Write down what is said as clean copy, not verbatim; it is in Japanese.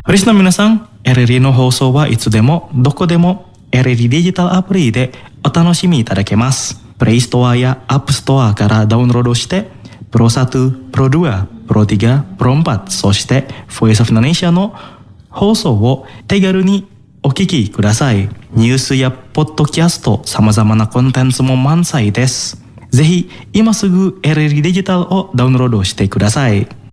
リスナーの皆さん、LLD の放送はいつでもどこでも LLD デジタルアプリでお楽しみいただけます。プレイストアやアップストアからダウンロードして、プロ1、プロ2、プロ3、プロ4、そしてフォイスオフインドネシアの放送を手軽にお聞きください。ニュースやポッドキャスト、様々なコンテンツも満載です。ぜひ今すぐ LLD デジタルをダウンロードしてください。